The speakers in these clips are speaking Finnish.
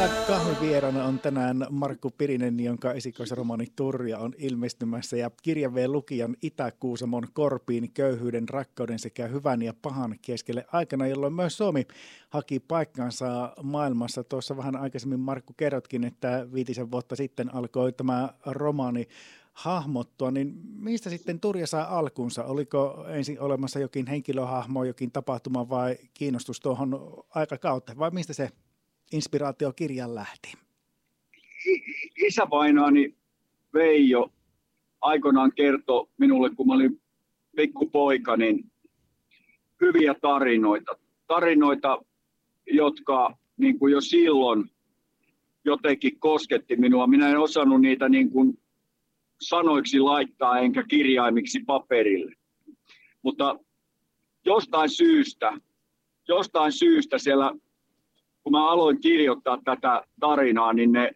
Täällä kahvivieraana on tänään Markku Pirinen, jonka esikoisromaani Turja on ilmestymässä, ja kirja vie lukijan Itä-Kuusamon korpiin köyhyyden, rakkauden sekä hyvän ja pahan keskelle aikana, jolloin myös Suomi haki paikkaansa maailmassa. Tuossa vähän aikaisemmin, Markku, kerrotkin, että 5 vuotta sitten alkoi tämä romaani hahmottua, niin mistä sitten Turja saa alkunsa? Oliko ensin olemassa jokin henkilöhahmo, jokin tapahtuma vai kiinnostus tuohon aikakautta, vai mistä se inspiraatio kirjan lähti? Isävainaani Veijo aikoinaan kertoi minulle, kun mä olin pikkupoika, niin hyviä tarinoita. Tarinoita, jotka niin kuin jo silloin jotenkin kosketti minua. Minä en osannut niitä niin kuin sanoiksi laittaa enkä kirjaimiksi paperille. Mutta jostain syystä siellä, kun mä aloin kirjoittaa tätä tarinaa, niin ne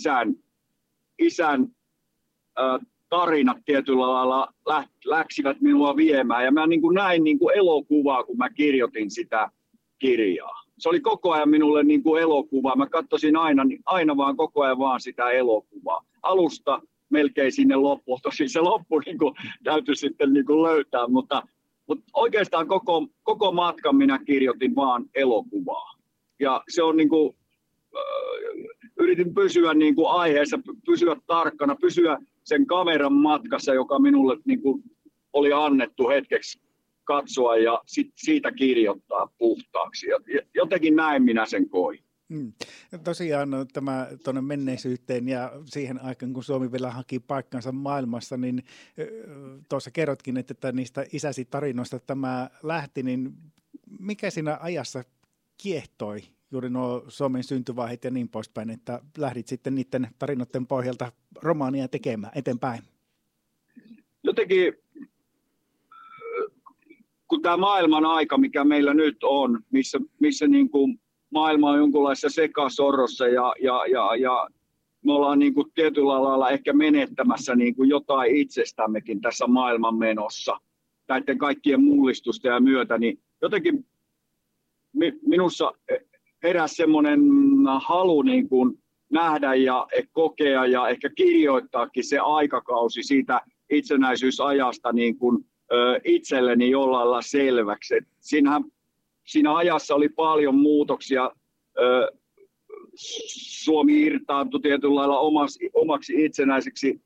isän tarinat tietyllä lailla läksivät minua viemään. Ja mä niin kuin näin niin kuin elokuvaa, kun mä kirjoitin sitä kirjaa. Se oli koko ajan minulle niin kuin elokuva. Mä katsoin aina vaan koko ajan vaan sitä elokuvaa. Alusta melkein sinne loppuun. Tosin se loppu niin kuin täytyy sitten niin kuin löytää, mutta oikeastaan koko matkan minä kirjoitin vaan elokuvaa. Ja se on niin kuin, yritin pysyä niin kuin aiheessa, pysyä tarkkana, pysyä sen kameran matkassa, joka minulle niin kuin oli annettu hetkeksi katsoa ja siitä kirjoittaa puhtaaksi. Ja jotenkin näin minä sen koin. Tosiaan tämä tuonne menneisyyteen ja siihen aikaan, kun Suomi vielä haki paikkansa maailmassa, niin tuossa kerrotkin, että niistä isäsi tarinoista tämä lähti, niin mikä siinä ajassa kiehtoi juuri nuo Suomen syntyvaiheet ja niin poispäin, että lähdit sitten niiden tarinoiden pohjalta romaania tekemään eteenpäin? Jotenkin, kun tämä maailman aika, mikä meillä nyt on, missä niin kuin maailma on jonkunlaisessa sekasorrossa ja me ollaan niin kuin tietyllä lailla ehkä menettämässä niin kuin jotain itsestämmekin tässä maailman menossa näiden kaikkien mullistusten ja myötä, niin jotenkin minussa heräsi semmoinen halu niin kuin nähdä ja kokea ja ehkä kirjoittaakin se aikakausi siitä itsenäisyysajasta niin kuin itselleni jollain lailla selväksi. Siinä ajassa oli paljon muutoksia. Suomi irtaantui tietyllä lailla omaksi itsenäiseksi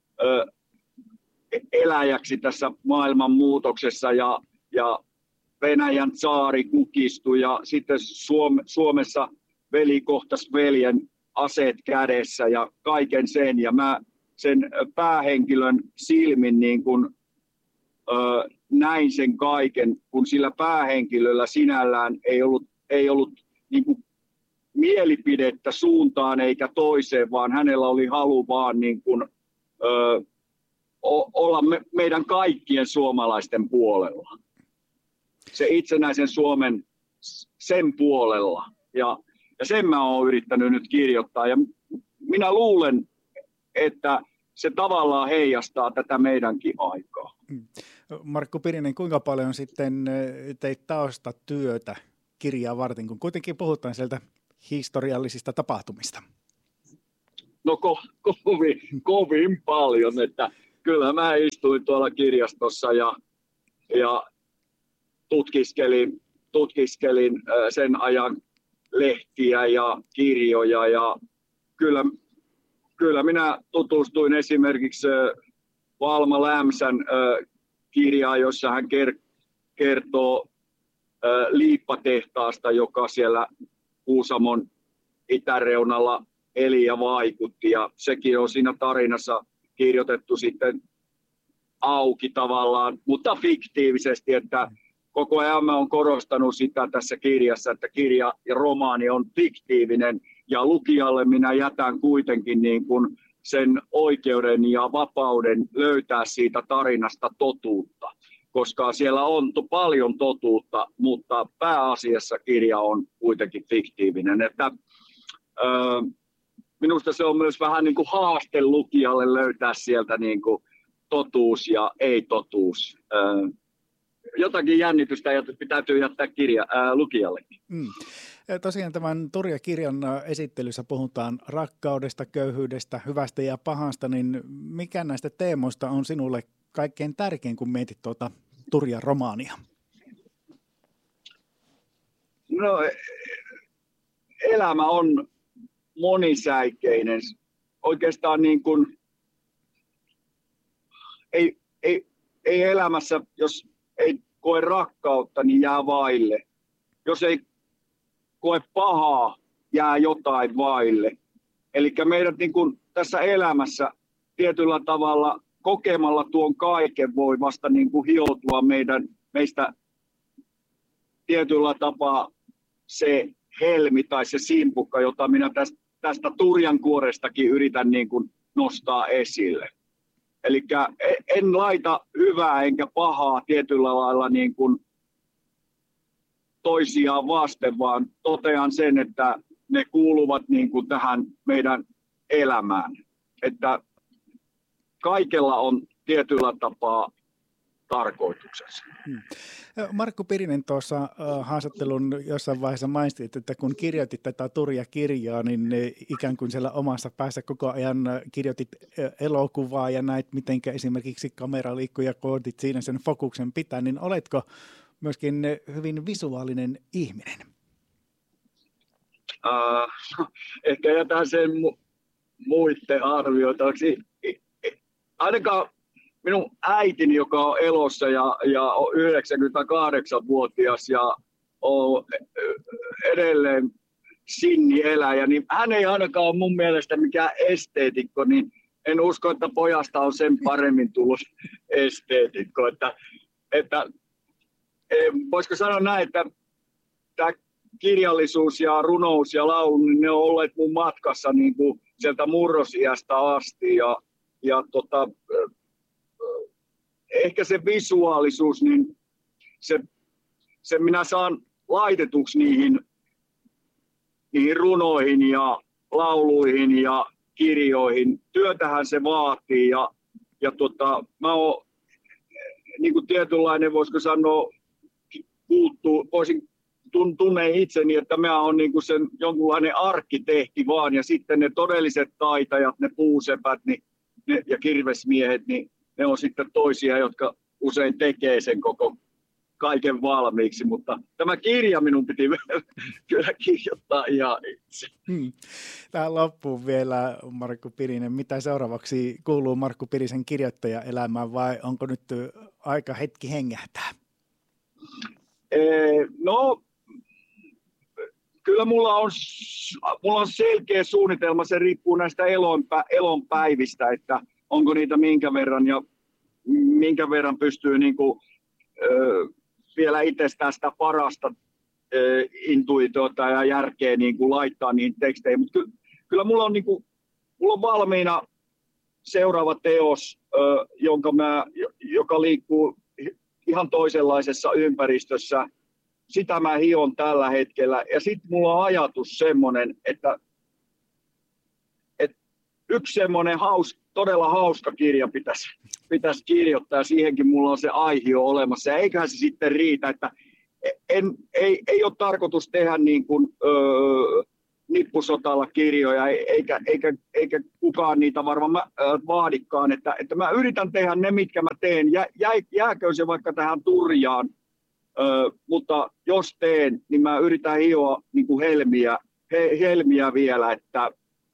eläjäksi tässä maailman muutoksessa ja Venäjän tsaari kukistui ja sitten Suomessa veli kohtasi veljen aseet kädessä ja kaiken sen. Ja mä sen päähenkilön silmin niin kuin, näin sen kaiken, kun sillä päähenkilöllä sinällään ei ollut niin kuin mielipidettä suuntaan eikä toiseen, vaan hänellä oli halu vaan niin kuin, olla meidän kaikkien suomalaisten puolella. Se itsenäisen Suomen sen puolella. Ja sen mä oon yrittänyt nyt kirjoittaa. Ja minä luulen, että se tavallaan heijastaa tätä meidänkin aikaa. Markku Pirinen, kuinka paljon sitten teit taustatyötä kirjaa varten, kun kuitenkin puhutaan sieltä historiallisista tapahtumista? No kovin paljon, että kyllä mä istuin tuolla kirjastossa ja tutkiskelin sen ajan lehtiä ja kirjoja ja kyllä minä tutustuin esimerkiksi Valma Lämsän kirjaan, jossa hän kertoo liippatehtaasta, joka siellä Kuusamon itäreunalla eli ja vaikutti. Ja sekin on siinä tarinassa kirjoitettu sitten auki tavallaan, mutta fiktiivisesti, että koko ajan mä olen korostanut sitä tässä kirjassa, että kirja ja romaani on fiktiivinen ja lukijalle minä jätän kuitenkin niin kuin sen oikeuden ja vapauden löytää siitä tarinasta totuutta, koska siellä on paljon totuutta, mutta pääasiassa kirja on kuitenkin fiktiivinen. Että, minusta se on myös vähän niin kuin haaste lukijalle löytää sieltä niin kuin totuus ja ei-totuus. Jotakin jännitystä täytyy jättää lukijallekin. Tosiaan tämän Turja-kirjan esittelyssä puhutaan rakkaudesta, köyhyydestä, hyvästä ja pahasta, niin mikä näistä teemoista on sinulle kaikkein tärkein, kun mietit tuota Turja-romaania? No, elämä on monisäikeinen. Oikeastaan niin kuin, ei elämässä, jos ei koe rakkautta, niin jää vaille. Jos ei koe pahaa, jää jotain vaille. Eli meidät niin kuin tässä elämässä tietyllä tavalla kokemalla tuon kaiken voi vasta niin kuin hioutua meistä tietyllä tapaa se helmi tai se simpukka, jota minä tästä Turjan kuorestakin yritän niin kuin nostaa esille. Eli en laita hyvää enkä pahaa tietyllä lailla niin kuin toisiaan vasten, vaan totean sen, että ne kuuluvat niin kuin tähän meidän elämään. Että kaikella on tietyllä tapaa tarkoituksensa. Markku Pirinen tuossa haastattelun jossain vaiheessa mainitsit, että kun kirjoitit tätä Turja-kirjaa, niin ikään kuin siellä omassa päässä koko ajan kirjoitit elokuvaa ja näit, miten esimerkiksi kamera liikkuu ja koodit siinä sen fokuksen pitää, niin oletko myöskin hyvin visuaalinen ihminen? Ehkä jätän sen muiden arvioitavaksi. Ainakaan minun äitini, joka on elossa ja on 98-vuotias ja on edelleen sinnieläjä, niin hän ei ainakaan ole mun mielestä mikään esteetikko, niin en usko, että pojasta on sen paremmin tullut esteetikko. Että voisiko sanoa näin, että tämä kirjallisuus ja runous ja laulu, niin ne on olleet mun matkassa niin kuin sieltä murrosiästä asti ehkä se visuaalisuus, niin se minä saan laitetuksi niihin runoihin ja lauluihin ja kirjoihin. Työtähän se vaatii mä oon niin kuin tietynlainen, voisiko sanoa, tunnen itseni, että mä oon niin kuin sen jonkunlainen arkkitehti vaan, ja sitten ne todelliset taitajat, ne puusepät ja kirvesmiehet, niin ne on sitten toisia, jotka usein tekee sen koko kaiken valmiiksi, mutta tämä kirja minun piti kyllä kirjoittaa ihan itse. Tähän loppuun vielä, Markku Pirinen. Mitä seuraavaksi kuuluu Markku Pirisen kirjoittajaelämään vai onko nyt aika hetki hengähtää? No, kyllä mulla on selkeä suunnitelma. Se riippuu näistä elonpäivistä, että onko niitä minkä verran ja minkä verran pystyy niin kuin, vielä itsestään sitä parasta intuitiota ja järkeä niin kuin laittaa niihin teksteihin. Mutta kyllä mulla on valmiina seuraava teos, joka liikkuu ihan toisenlaisessa ympäristössä. Sitä mä hion tällä hetkellä. Ja sitten mulla on ajatus semmoinen, että yksi semmoinen todella hauska kirja pitäisi kirjoittaa, ja siihenkin mulla on se aihio olemassa. Ja eiköhän se sitten riitä, että ei ole tarkoitus tehdä niin kuin, nippusotalla kirjoja, eikä kukaan niitä varmaan vaadikaan. Että mä yritän tehdä ne, mitkä mä teen. Jääkö se vaikka tähän Turjaan, mutta jos teen, niin mä yritän hioa niin kuin helmiä vielä, että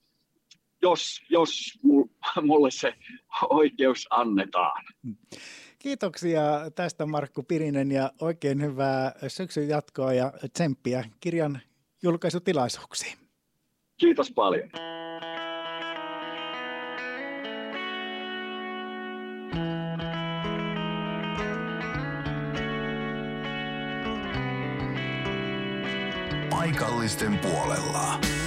jos mulle se oikeus annetaan. Kiitoksia tästä Markku Pirinen ja oikein hyvää syksyn jatkoa ja tsemppiä kirjan julkaisutilaisuuksiin. Kiitos paljon. Paikallisten puolella.